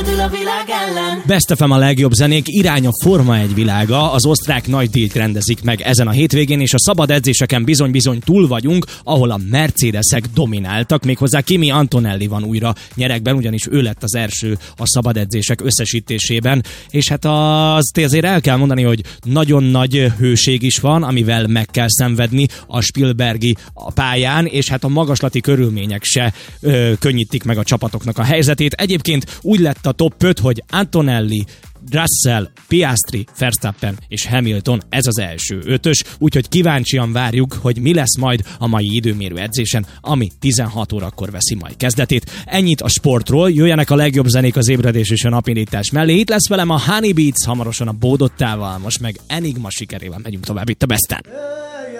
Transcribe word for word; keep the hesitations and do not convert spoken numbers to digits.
Best ef em a legjobb zenék, irány a Forma egy világa, az osztrák nagydíjt rendezik meg ezen a hétvégén, és a szabad edzéseken bizony-bizony túl vagyunk, ahol a Mercedesek domináltak, méghozzá Kimi Antonelli van újra nyeregben, ugyanis ő lett az első a szabad edzések összesítésében, és hát azt azért el kell mondani, hogy nagyon nagy hőség is van, amivel meg kell szenvedni a Spielbergi pályán, és hát a magaslati körülmények se ö, könnyítik meg a csapatoknak a helyzetét. Egyébként úgy lett a top öt, hogy Antonelli, Russell, Piastri, Verstappen és Hamilton, ez az első ötös, úgyhogy kíváncsian várjuk, hogy mi lesz majd a mai időmérő edzésen, ami tizenhat órakor veszi majd kezdetét. Ennyit a sportról, jöjjenek a legjobb zenék az ébredés és a napindítás mellé. Itt lesz velem a Honey Beats, hamarosan a Bódottával, most meg Enigma sikerével megyünk tovább itt a Besten.